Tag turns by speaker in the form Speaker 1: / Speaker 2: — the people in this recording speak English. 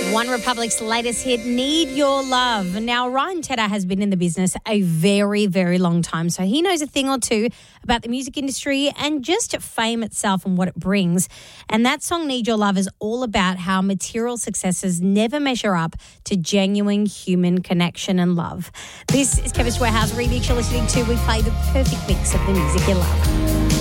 Speaker 1: One Republic's latest hit, Need Your Love. Now, Ryan Tedder has been in the business a very, very long time, so he knows a thing or two about the music industry and just fame itself and what it brings. And that song, Need Your Love, is all about how material successes never measure up to genuine human connection and love. This is Chemist Warehouse Remix you're listening to. We play the perfect mix of the music you love.